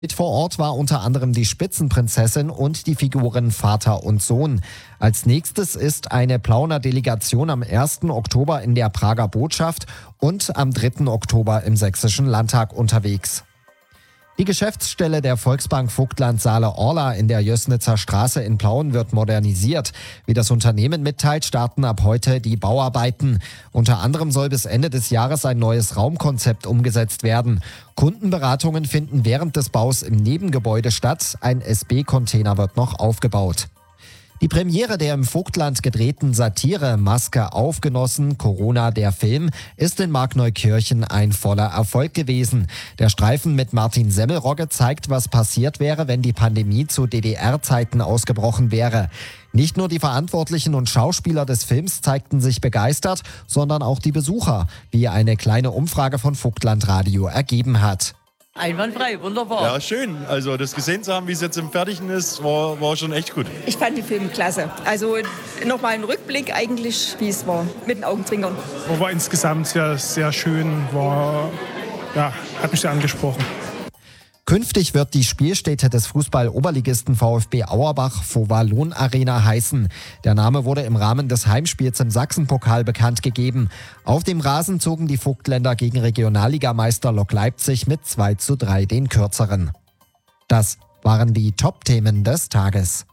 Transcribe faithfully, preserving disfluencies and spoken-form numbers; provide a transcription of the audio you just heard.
Mit vor Ort war unter anderem die Spitzenprinzessin und die Figuren Vater und Sohn. Als nächstes ist eine Plauner Delegation am ersten Oktober in der Prager Botschaft und am dritten Oktober im Sächsischen Landtag unterwegs. Die Geschäftsstelle der Volksbank Vogtland Saale-Orla in der Jößnitzer Straße in Plauen wird modernisiert. Wie das Unternehmen mitteilt, starten ab heute die Bauarbeiten. Unter anderem soll bis Ende des Jahres ein neues Raumkonzept umgesetzt werden. Kundenberatungen finden während des Baus im Nebengebäude statt. Ein S B-Container wird noch aufgebaut. Die Premiere der im Vogtland gedrehten Satire Maske auf, Genossen, Corona, der Film, ist in Markneukirchen ein voller Erfolg gewesen. Der Streifen mit Martin Semmelrogge zeigt, was passiert wäre, wenn die Pandemie zu D D R-Zeiten ausgebrochen wäre. Nicht nur die Verantwortlichen und Schauspieler des Films zeigten sich begeistert, sondern auch die Besucher, wie eine kleine Umfrage von Vogtland Radio ergeben hat. Einwandfrei, wunderbar. Ja, schön. Also das gesehen zu haben, wie es jetzt im Fertigen ist, war, war schon echt gut. Ich fand den Film klasse. Also nochmal ein Rückblick eigentlich, wie es war, mit den Augenzwinkern. War insgesamt sehr, sehr schön, war, ja, hat mich sehr angesprochen. Künftig wird die Spielstätte des Fußball-Oberligisten VfB Auerbach Vauvalon Arena heißen. Der Name wurde im Rahmen des Heimspiels im Sachsenpokal bekannt gegeben. Auf dem Rasen zogen die Vogtländer gegen Regionalligameister Lok Leipzig mit zwei zu drei den Kürzeren. Das waren die Top-Themen des Tages.